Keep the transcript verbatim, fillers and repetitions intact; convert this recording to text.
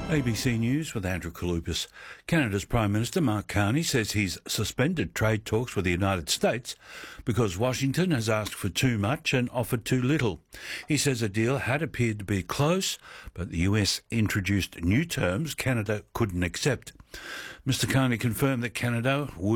A B C News with Andrew Kalupis. Canada's Prime Minister Mark Carney says he's suspended trade talks with the United States because Washington has asked for too much and offered too little. He says a deal had appeared to be close, but the U S introduced new terms Canada couldn't accept. Mr Carney confirmed that Canada would